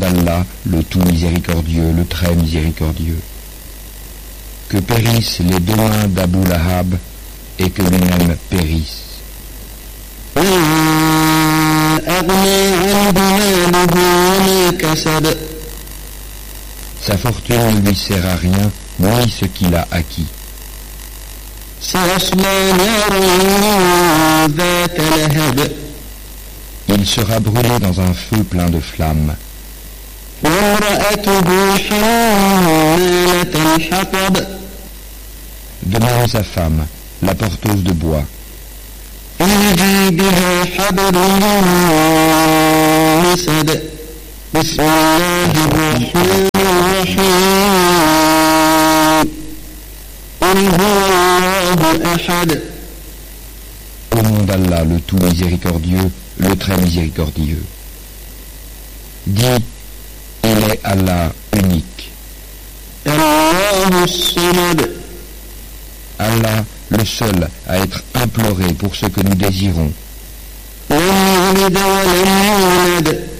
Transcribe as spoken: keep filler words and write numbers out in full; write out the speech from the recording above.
d'Allah, le tout miséricordieux, le très miséricordieux. Que périssent les deux mains d'Abu Lahab et que lui-même périsse. Sa fortune ne lui sert à rien, ni ce qu'il a acquis. Il sera brûlé dans un feu plein de flammes. De même sa femme, la porteuse de bois. Au nom d'Allah, le tout miséricordieux, le très miséricordieux. Dis, il est Allah unique. Allah, le seul à être imploré pour ce que nous désirons.